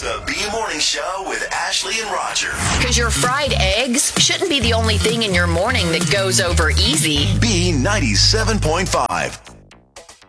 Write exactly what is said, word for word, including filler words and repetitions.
the B Morning Show with Ashley and Roger. Because your fried eggs shouldn't be the only thing in your morning that goes over easy. B ninety-seven point five.